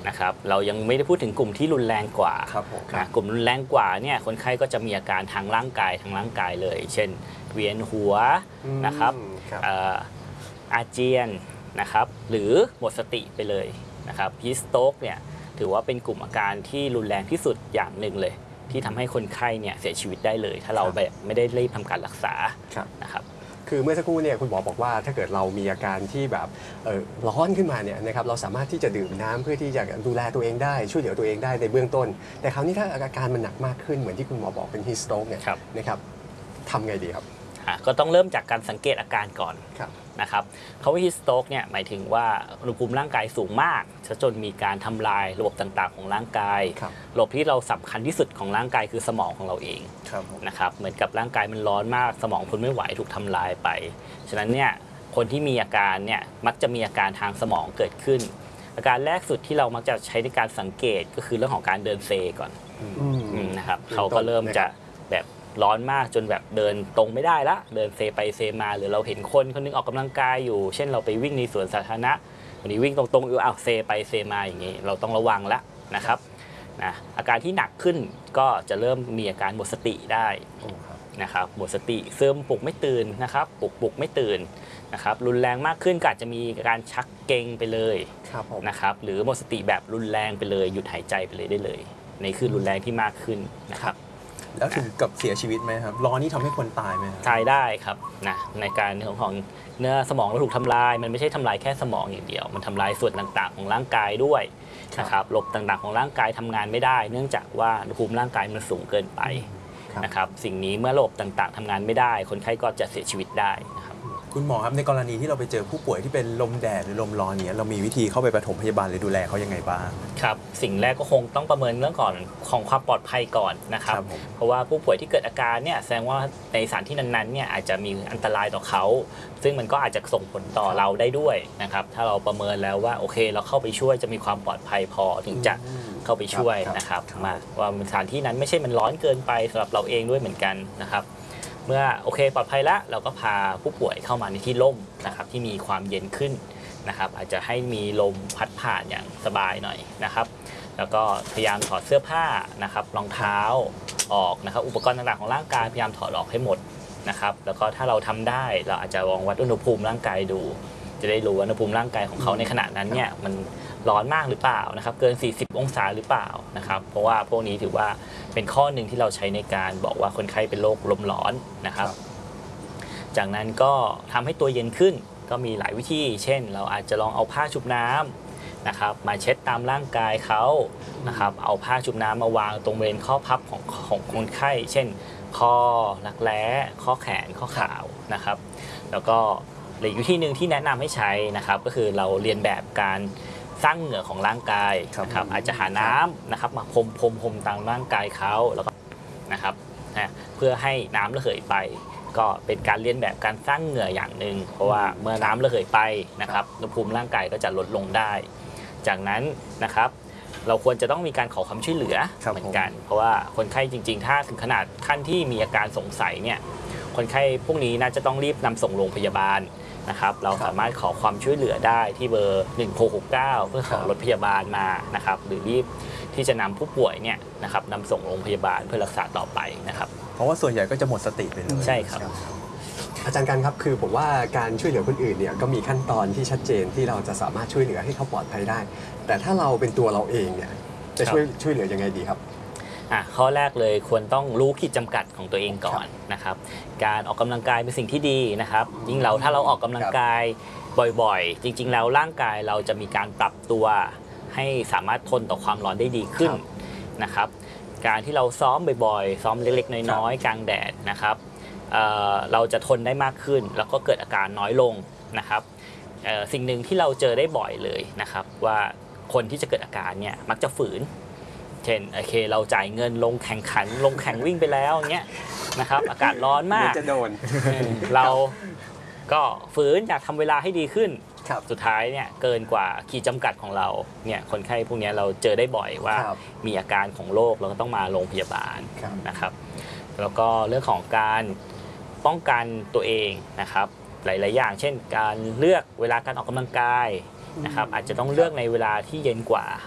นะครับเรายังไม่ได้พูดถึงกลุ่มที่รุนแรงกว่านะกลุ่มรุนแรงกว่าเนี่ยคนไข้ก็จะมีอาการทางร่างกายเลย เช่นเวียนหัวนะครับอาเจียนนะครับหรือหมดสติไปเลยนะครับฮีสโตรกเนี่ยถือว่าเป็นกลุ่มอาการที่รุนแรงที่สุดอย่างหนึ่งเลยที่ทำให้คนไข้เนี่ยเสียชีวิตได้เลยถ้าเราแบบไม่ได้รีบทำการรักษานะครับคือเมื่อสักครู่เนี่ยคุณหมอบอกว่าถ้าเกิดเรามีอาการที่แบบร้อนขึ้นมาเนี่ยนะครับเราสามารถที่จะดื่มน้ำเพื่อที่จะดูแลตัวเองได้ช่วยเหลือตัวเองได้ในเบื้องต้นแต่คราวนี้ถ้าอาการมันหนักมากขึ้นเหมือนที่คุณหมอบอกเป็นฮีสโตรกเนี่ยนะครับทำไงดีครับก็ต้องเริ่มจากการสังเกตอาการก่อนนะครับคำว่าฮีสโตรกเนี่ยหมายถึงว่าอุณหภูมิร่างกายสูงมากจนมีการทำลายระบบต่างๆของร่างกายระบบที่เราสำคัญที่สุดของร่างกายคือสมองของเราเองนะครับเหมือนกับร่างกายมันร้อนมากสมองทนไม่ไหวถูกทำลายไปฉะนั้นเนี่ยคนที่มีอาการเนี่ยมักจะมีอาการทางสมองเกิดขึ้นอาการแรกสุดที่เรามักจะใช้ในการสังเกตก็คือเรื่องของการเดินเซก่อนนะครับเขาก็เริ่มจะแบบร้อนมากจนแบบเดินตรงไม่ได้ละเดินเซไปเซมาหรือเราเห็นคนคนนึงออกกำลังกายอยู่เช่นเราไปวิ่งในสวนสาธารณะวันนี้วิ่งตรงๆอยู่เซไปเซมาอย่างนี้เราต้องระวังละนะครับนะอาการที่หนักขึ้นก็จะเริ่มมีอาการหมดสติได้นะครับหมดสติซึมปลุกไม่ตื่นนะครับปลุกไม่ตื่นนะครับรุนแรงมากขึ้นก็อาจจะมีการชักเกร็งไปเลยนะครับหรือหมดสติแบบรุนแรงไปเลยหยุดหายใจไปเลยได้เลยในคือรุนแรงที่มากขึ้นนะครับแล้วถึงกับเสียชีวิตไหมครับร้อนนี่ทำให้คนตายไหมตายได้ครับนะในการของเนื้อสมองเราถูกทำลายมันไม่ใช่ทำลายแค่สมองอย่างเดียวมันทำลายส่วนต่างๆของร่างกายด้วยนะครับระบบต่างๆของร่างกายทำงานไม่ได้เนื่องจากว่าอุณหภูมิร่างกายมันสูงเกินไปนะครับสิ่งนี้เมื่อระบบต่างๆทำงานไม่ได้คนไข้ก็จะเสียชีวิตได้นะครับคุณหมอครับในกรณีที่เราไปเจอผู้ป่วยที่เป็นลมแดดหรือลมร้อนเนี่ยเรามีวิธีเข้าไปปฐมพยาบาลหรือดูแลเขายังไงบ้างครับสิ่งแรกก็คงต้องประเมินเรื่องก่อนของความปลอดภัยก่อนนะครับเพราะว่าผู้ป่วยที่เกิดอาการเนี่ยแสดงว่าในสถานที่นั้นๆเนี่ยอาจจะมีอันตรายต่อเขาซึ่งมันก็อาจจะส่งผลต่อเราได้ด้วยนะครับถ้าเราประเมินแล้วว่าโอเคเราเข้าไปช่วยจะมีความปลอดภัยพอถึงจะเข้าไปช่วยนะครับมาว่าสถานที่นั้นไม่ใช่มันร้อนเกินไปสำหรับเราเองด้วยเหมือนกันนะครับเมื่อโอเคปลอดภัยแล้วเราก็พาผู้ป่วยเข้ามาในที่ร่มนะครับที่มีความเย็นขึ้นนะครับอาจจะให้มีลมพัดผ่านอย่างสบายหน่อยนะครับแล้วก็พยายามถอดเสื้อผ้านะครับรองเท้าออกนะครับอุปกรณ์ต่างๆของร่างกายพยายามถอดออกให้หมดนะครับแล้วก็ถ้าเราทำได้เราอาจจะลองวัดอุณหภูมิร่างกายดูจะได้รู้ว่าอุณหภูมิร่างกายของเขาในขณะนั้นเนี่ยมันร้อนมากหรือเปล่านะครับเกิน40องศาหรือเปล่านะครับเพราะว่าพวกนี้ถือว่าเป็นข้อหนึ่งที่เราใช้ในการบอกว่าคนไข้เป็นโรคลมร้อนนะครับจากนั้นก็ทำให้ตัวเย็นขึ้นก็มีหลายวิธีเช่นเราอาจจะลองเอาผ้าชุบน้ำนะครับมาเช็ดตามร่างกายเขานะครับเอาผ้าชุบน้ำมาวางตรงบริเวณข้อพับของคนไข้เช่นคอรักแร้ข้อแขนข้อข่าวนะครับแล้วก็อีกวิธีหนึ่งที่แนะนำให้ใช้นะครับก็คือเราเรียนแบบการสร้างเหงื่อของร่างกายนะครับอาจจะหาน้ำนะครับมาพรมตามร่างกายเขาแล้วก็นะครับเพื่อให้น้ำระเหยไปก็เป็นการเรียนแบบการสร้างเหงื่ออย่างหนึ่งเพราะว่าเมื่อน้ำระเหยไปนะครับอุณหภูมิร่างกายก็จะลดลงได้จากนั้นนะครับเราควรจะต้องมีการขอความช่วยเหลือเหมือนกันเพราะว่าคนไข้จริงๆถ้าถึงขนาดขั้นที่มีอาการสงสัยเนี่ยคนไข้พวกนี้น่าจะต้องรีบนำส่งโรงพยาบาลนะครับเราสามารถขอความช่วยเหลือได้ที่เบอร์1669เพื่อขอรถพยาบาลมานะครับหรือรีบที่จะนำผู้ป่วยเนี่ยนะครับนำส่งโรงพยาบาลเพื่อรักษาต่อไปนะครับเพราะว่าส่วนใหญ่ก็จะหมดสติไปเลยใช่ครับอาจารย์กันครับคือผมว่าการช่วยเหลือคนอื่นเนี่ยก็มีขั้นตอนที่ชัดเจนที่เราจะสามารถช่วยเหลือให้เขาปลอดภัยได้แต่ถ้าเราเป็นตัวเราเองเนี่ยจะช่วยเหลือยังไงดีครับข้อแรกเลยควรต้องรู้ขีดจำกัดของตัวเองก่อนนะครับการออกกำลังกายเป็นสิ่งที่ดีนะครับยิ่งถ้าเราออกกำลังกายบ่อยๆจริงๆแล้วร่างกายเราจะมีการปรับตัวให้สามารถทนต่อความร้อนได้ดีขึ้นนะครับการที่เราซ้อมบ่อยๆซ้อมเล็กๆน้อยๆกลางแดดนะครับเราจะทนได้มากขึ้นแล้วก็เกิดอาการน้อยลงนะครับสิ่งหนึ่งที่เราเจอได้บ่อยเลยนะครับว่าคนที่จะเกิดอาการเนี่ยมักจะฝืนเช่นโอเคเราจ่ายเงินลงแข่งวิ่งไปแล้วอย่างเงี้ยนะครับอากาศร้อนมากจะโดนเราก็ฝืนอยากทำเวลาให้ดีขึ้นสุดท้ายเนี่ยเกินกว่าขีดจำกัดของเราเนี่ยคนไข้พวกนี้เราเจอได้บ่อยว่ามีอาการของโรคเราก็ต้องมาโรงพยาบาลนะครับแล้วก็เรื่องของการป้องกันตัวเองนะครับหลายๆอย่างเช่นการเลือกเวลาการออกกำลังกายนะครับอาจจะต้องเลือกในเวลาที่เย็นกว่า